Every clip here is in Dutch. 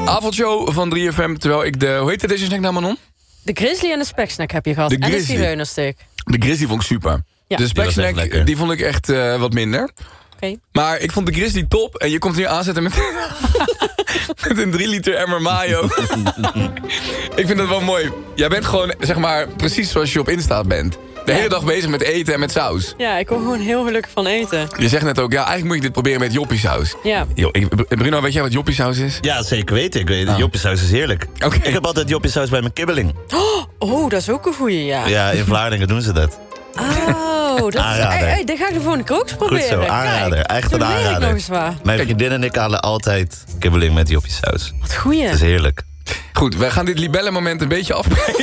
Avondshow van 3FM, terwijl ik de... Hoe heette deze snack nou, Manon? De grizzly en de speksnack heb je gehad. En de zigeunersteak. De grizzly vond ik super. Ja. De speksnack, die vond ik echt wat minder. Okay. Maar ik vond de grizzly top. En je komt nu aanzetten met, met een 3 liter emmer mayo. Ik vind dat wel mooi. Jij bent gewoon, zeg maar, precies zoals je op Insta bent. De hele dag bezig met eten en met saus. Ja, ik word gewoon heel gelukkig van eten. Je zegt net ook, ja, eigenlijk moet je dit proberen met joppiesaus. Ja. Bruno, weet jij wat joppiesaus is? Ja, zeker weten. Ik weet, joppiesaus is heerlijk. Okay. Ik heb altijd joppiesaus bij mijn kibbeling. Oh, dat is ook een goeie, ja. Ja, in Vlaardingen doen ze dat. Oh, dat is... Dat ga ik de volgende keer ook eens proberen. Goed zo, aanrader. Echt een aanrader. Mijn vriendin en ik halen altijd kibbeling met joppiesaus. Wat goeie. Dat is heerlijk. Goed, wij gaan dit libellenmoment een beetje afbreken.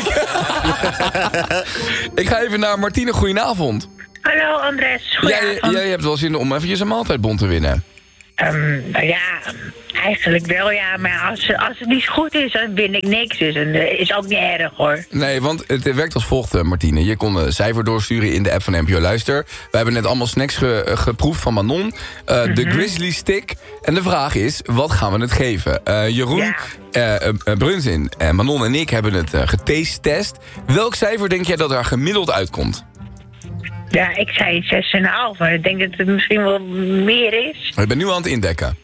Ik ga even naar Martine. Goedenavond. Hallo Andres, goedenavond. Jij hebt wel zin om eventjes een maaltijdbon te winnen. Nou ja, eigenlijk wel ja. Maar als het niet goed is, dan win ik niks. Dus dat is ook niet erg hoor. Nee, want het werkt als volgt, Martine. Je kon een cijfer doorsturen in de app van NPO Luister. We hebben net allemaal snacks geproefd van Manon. De Grizzly Stick. En de vraag is, wat gaan we het geven? Jeroen, Brunzin, Manon en ik hebben het getest. Welk cijfer denk jij dat er gemiddeld uitkomt? Ja, ik zei 6,5, maar ik denk dat het misschien wel meer is. Ik ben nu aan het indekken.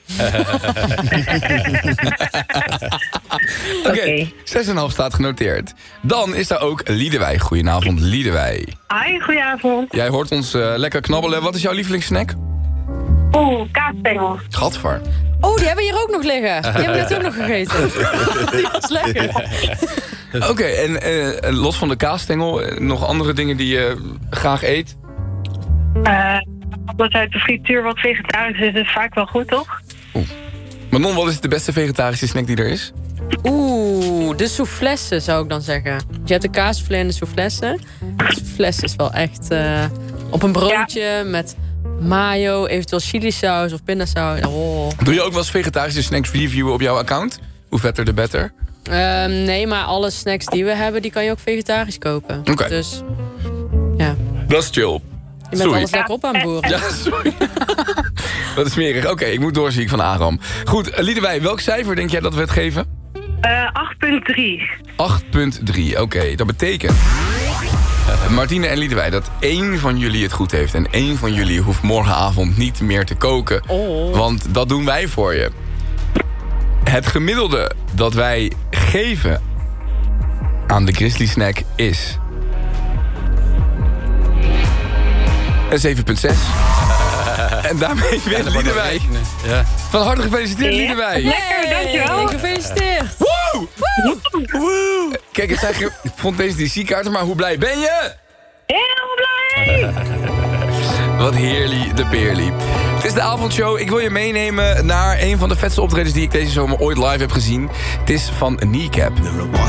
Oké, 6,5 staat genoteerd. Dan is daar ook Liedewij. Goedenavond, Liedewij. Hoi, goedenavond. Jij hoort ons lekker knabbelen. Wat is jouw lievelingssnack? Kaasstengel. Gadver. Oh, die hebben we hier ook nog liggen. Die hebben we net ook nog gegeten. Die was lekker. Oké, en los van de kaasstengel, nog andere dingen die je graag eet? Omdat uit de frituur wat vegetarisch is, is het vaak wel goed, toch? Manon, wat is de beste vegetarische snack die er is? De soufflesse zou ik dan zeggen. Je hebt de kaasvlees en de soufflesse. De soufflesse is wel echt op een broodje met mayo, eventueel chilisaus of pindasaus. Oh. Doe je ook wel eens vegetarische snacks reviewen op jouw account? Hoe vetter de better? Nee, maar alle snacks die we hebben, die kan je ook vegetarisch kopen. Oké. Dus, ja. Dat is chill. Je bent alles lekker op aan het boeren. Ja, sorry. Dat is smerig. Oké, ik moet doorziek van Aram. Goed, Liedewij, welk cijfer denk jij dat we het geven? 8,3. 8,3, oké. Dat betekent, Martine en Liedewij, dat 1 van jullie het goed heeft. En 1 van jullie hoeft morgenavond niet meer te koken. Oh. Want dat doen wij voor je. Het gemiddelde dat wij geven aan de Grizzly Snack is een 7,6. En daarmee wint Liedewij. Ja. Van harte gefeliciteerd, Liedewij. Lekker, dankjewel. Gefeliciteerd. Woe! Woe! Kijk, ik vond deze DC-kaarten, maar hoe blij ben je? Heel blij. Wat heerlijk, de peerly. Het is de avondshow. Ik wil je meenemen naar een van de vetste optredens die ik deze zomer ooit live heb gezien. Het is van Kneecap.